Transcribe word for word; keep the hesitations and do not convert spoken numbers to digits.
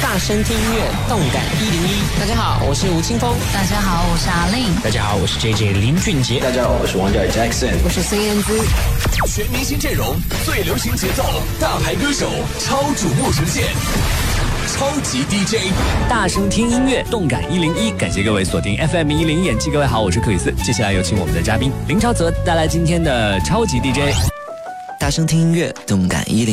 大声听音乐，动感一零一。大家好，我是吴青峰。 大家好，我是阿令。 大家好，我是 J J 林俊杰。 大家好，我是王嘉尔 Jackson。 我是孙燕姿。 全明星阵容，最流行节奏，大牌歌手，超瞩目呈现。超级 D J， 大声听音乐，动感一零一。感谢各位锁定 F M 一零一演技，各位好，我是克里斯。接下来有请我们的嘉宾林朝泽带来今天的超级 D J。 大声听音乐，动感一零一。